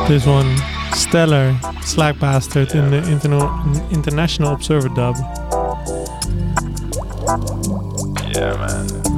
This one, Stellar, Slack Bastard in the International Observer dub. Yeah, man.